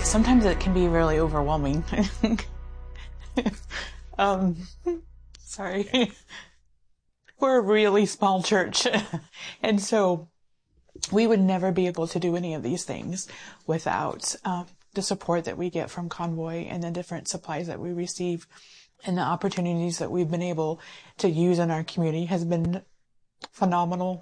sometimes it can be really overwhelming. Sorry. We're a really small church. And so we would never be able to do any of these things without the support that we get from Convoy and the different supplies that we receive, and the opportunities that we've been able to use in our community has been phenomenal.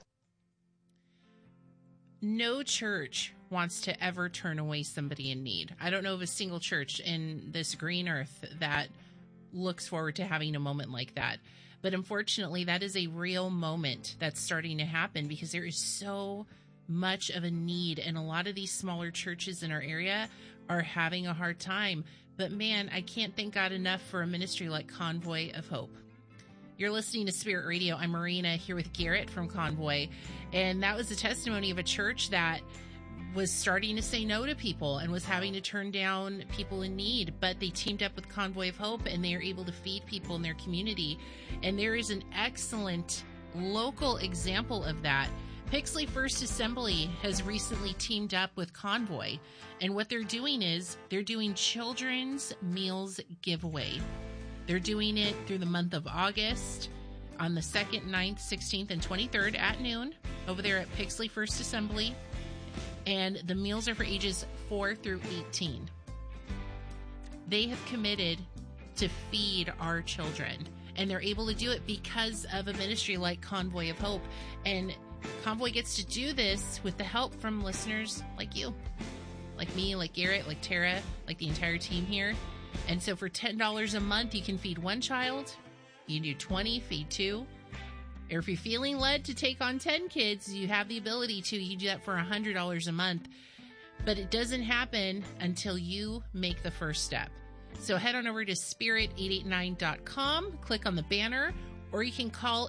No church wants to ever turn away somebody in need. I don't know of a single church in this green earth that looks forward to having a moment like that. But unfortunately, that is a real moment that's starting to happen because there is so much of a need. And a lot of these smaller churches in our area are having a hard time. But man, I can't thank God enough for a ministry like Convoy of Hope. You're listening to Spirit Radio. I'm Marina here with Garrett from Convoy. And that was a testimony of a church that was starting to say no to people and was having to turn down people in need. But they teamed up with Convoy of Hope and they are able to feed people in their community. And there is an excellent local example of that. Pixley First Assembly has recently teamed up with Convoy. And what they're doing is they're doing children's meals giveaway. They're doing it through the month of August on the 2nd, 9th, 16th, and 23rd at noon over there at Pixley First Assembly. And the meals are for ages 4 through 18. They have committed to feed our children. And they're able to do it because of a ministry like Convoy of Hope. And Convoy gets to do this with the help from listeners like you, like me, like Garrett, like Tara, like the entire team here. And so for $10 a month, you can feed one child. You can do 20, feed 2. Or if you're feeling led to take on 10 kids, you have the ability to. You can do that for $100 a month. But it doesn't happen until you make the first step. So head on over to spirit889.com, click on the banner, or you can call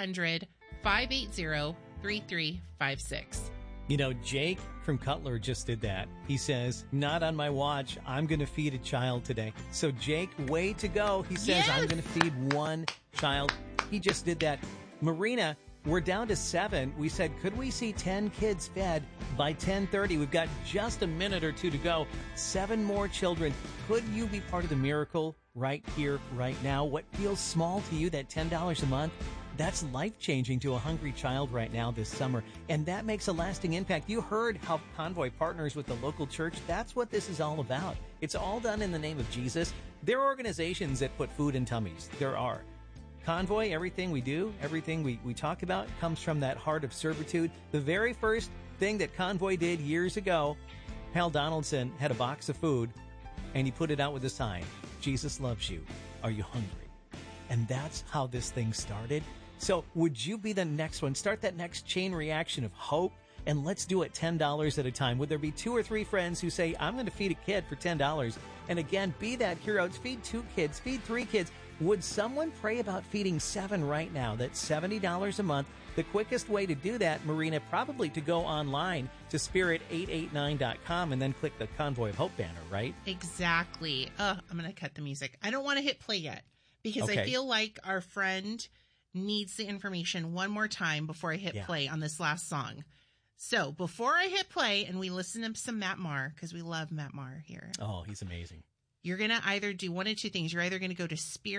800-580-3356. You know, Jake from Cutler just did that. He says, not on my watch. I'm going to feed a child today. So, Jake, way to go. He says, yes! I'm going to feed one child. He just did that. Marina, we're down to 7. We said, could we see 10 kids fed by 10:30? We've got just a minute or two to go. 7 more children. Could you be part of the miracle right here, right now? What feels small to you, that $10 a month? That's life-changing to a hungry child right now this summer, and that makes a lasting impact. You heard how Convoy partners with the local church. That's what this is all about. It's all done in the name of Jesus. There are organizations that put food in tummies. There are. Convoy, everything we do, everything we talk about comes from that heart of servitude. The very first thing that Convoy did years ago, Hal Donaldson had a box of food, and he put it out with a sign, Jesus loves you. Are you hungry? And that's how this thing started. So would you be the next one? Start that next chain reaction of hope, and let's do it $10 at a time. Would there be 2 or 3 friends who say, I'm going to feed a kid for $10? And again, be that hero. Feed 2 kids, feed 3 kids. Would someone pray about feeding 7 right now? That's $70 a month. The quickest way to do that, Marina, probably to go online to spirit889.com and then click the Convoy of Hope banner, right? Exactly. I'm going to cut the music. I don't want to hit play yet because I feel like our friend needs the information one more time before I hit play on this last song. So before I hit play and we listen to some Matt Maher, because we love Matt Maher here. Oh, he's amazing. You're going to either do one of 2 things. You're either going to go to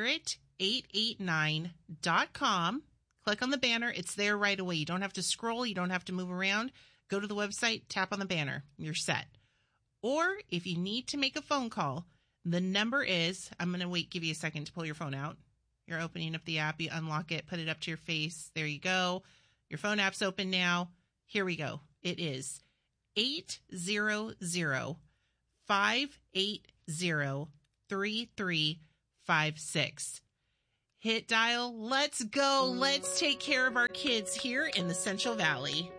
spirit889.com, click on the banner. It's there right away. You don't have to scroll. You don't have to move around. Go to the website, tap on the banner. You're set. Or if you need to make a phone call, the number is, I'm going to give you a second to pull your phone out. You're opening up the app. You unlock it, put it up to your face. There you go. Your phone app's open now. Here we go. It is 800-580-3356. Hit dial. Let's go. Let's take care of our kids here in the Central Valley.